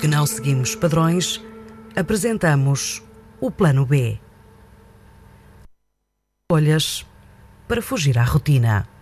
que não seguimos padrões, apresentamos o Plano B. Escolhas para fugir à rotina.